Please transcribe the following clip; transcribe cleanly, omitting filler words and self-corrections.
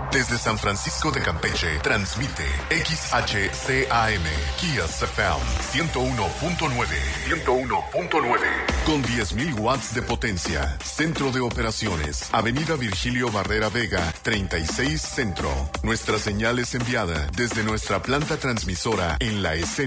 Desde San Francisco de Campeche, transmite XHCAM, Kia FM 101.9. 101.9. Con 10.000 watts de potencia. Centro de operaciones. Avenida Virgilio Barrera Vega, 36 Centro. Nuestra señal es enviada desde nuestra planta transmisora en la escena